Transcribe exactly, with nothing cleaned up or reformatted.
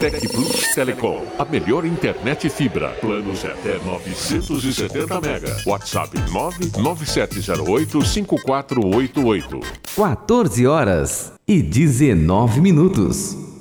Tec Plus Telecom, a melhor internet fibra. Planos até novecentos e setenta mega. WhatsApp nove nove sete zero oito cinco quatro oito oito. quatorze horas e dezenove minutos.